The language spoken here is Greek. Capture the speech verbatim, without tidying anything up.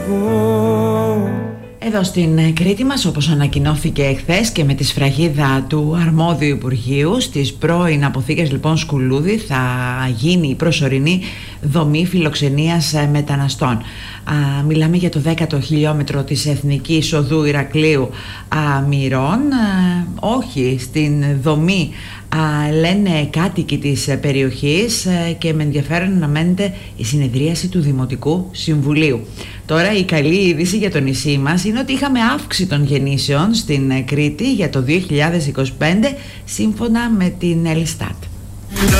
Εδώ στην Κρήτη μας, όπως ανακοινώθηκε εχθές και με τη σφραγίδα του αρμόδιου Υπουργείου, στις πρώην αποθήκες λοιπόν Σκουλούδη θα γίνει η προσωρινή δομή φιλοξενίας μεταναστών. Α, μιλάμε για το δέκατο χιλιόμετρο της Εθνικής Οδού Ηρακλείου Μυρών. Όχι στην δομή, α, λένε κάτοικοι της περιοχής, και με ενδιαφέρον αναμένεται η συνεδρίαση του Δημοτικού Συμβουλίου. Τώρα η καλή είδηση για το νησί μας είναι ότι είχαμε αύξηση των γεννήσεων στην Κρήτη για το δύο χιλιάδες είκοσι πέντε σύμφωνα με την Ελστάτ.